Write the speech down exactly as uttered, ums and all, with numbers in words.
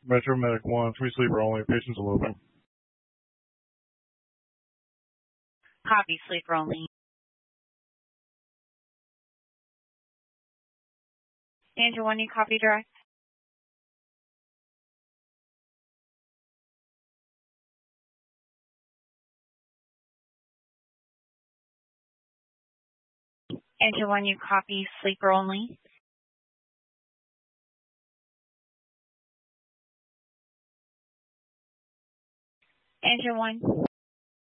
Metro Medic one, three sleeper only, patients eloping. Copy, sleeper only. Danger one, you copy direct? Danger one, you copy sleeper only? Danger one.